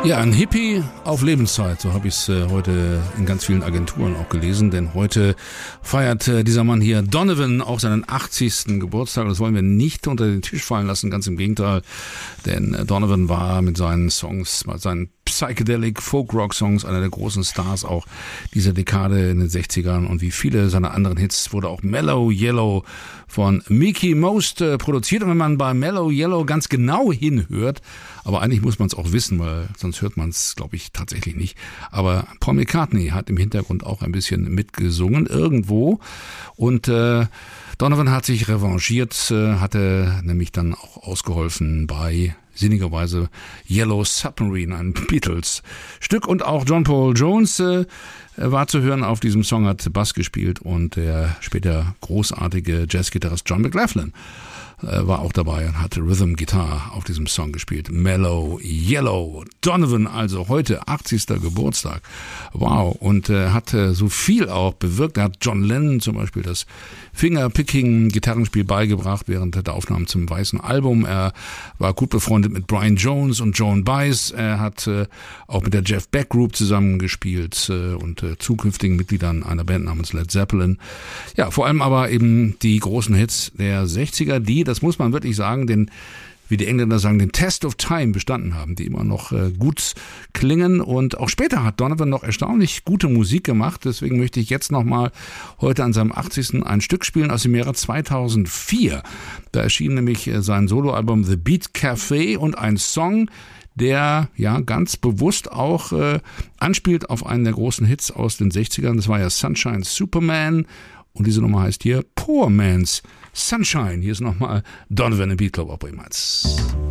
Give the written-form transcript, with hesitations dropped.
Ja, ein Hippie auf Lebenszeit, so habe ich es heute in ganz vielen Agenturen auch gelesen, denn heute feiert dieser Mann hier, Donovan, auch seinen 80. Geburtstag. Das wollen wir nicht unter den Tisch fallen lassen, ganz im Gegenteil, denn Donovan war mit seinen Songs, mit seinen Psychedelic Folk-Rock-Songs einer der großen Stars auch dieser Dekade in den 60ern, und wie viele seiner anderen Hits wurde auch Mellow Yellow von Mickie Most produziert. Und wenn man bei Mellow Yellow ganz genau hinhört, aber eigentlich muss man es auch wissen, weil sonst hört man es, glaube ich, tatsächlich nicht. Aber Paul McCartney hat im Hintergrund auch ein bisschen mitgesungen irgendwo, und Donovan hat sich revanchiert, hatte nämlich dann auch ausgeholfen bei sinnigerweise Yellow Submarine, ein Beatles-Stück, und auch John Paul Jones war zu hören auf diesem Song, hat Bass gespielt, und der später großartige Jazzgitarrist John McLaughlin war auch dabei und hat Rhythm Guitar auf diesem Song gespielt. Mellow Yellow. Donovan also heute 80. Geburtstag. Wow. Und hat so viel auch bewirkt. Er hat John Lennon zum Beispiel das Fingerpicking-Gitarrenspiel beigebracht während der Aufnahmen zum Weißen Album. Er war gut befreundet mit Brian Jones und Joan Baez. Er hat auch mit der Jeff Beck Group zusammengespielt und zukünftigen Mitgliedern einer Band namens Led Zeppelin. Ja, vor allem aber eben die großen Hits der 60er, die, das muss man wirklich sagen, wie die Engländer sagen, den Test of Time bestanden haben, die immer noch gut klingen. Und auch später hat Donovan noch erstaunlich gute Musik gemacht. Deswegen möchte ich jetzt nochmal heute an seinem 80. ein Stück spielen aus dem Jahre 2004. Da erschien nämlich sein Soloalbum The Beat Café und ein Song, der ja ganz bewusst auch anspielt auf einen der großen Hits aus den 60ern. Das war ja Sunshine Superman. Und diese Nummer heißt hier Poor Man's Sunshine. Hier ist nochmal Donovan im Beat Club auf Bremenz.